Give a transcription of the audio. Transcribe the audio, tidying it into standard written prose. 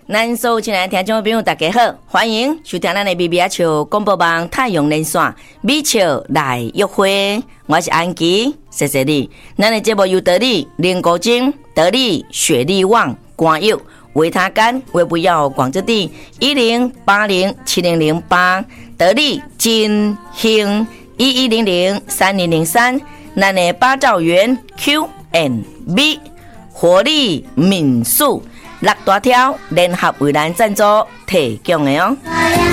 咱所有亲爱的听众朋友大家好，欢迎收听咱的 BBH 广播网太阳连线美笑来约会，我是安琪，谢谢你。咱的节目由得力林国晶、得力雪力旺、光佑、维他干、维不要广州地10807008，得力金兴11003003，咱的八兆元 Q&B 活力民宿。6大条联合为咱赞助提供的哦。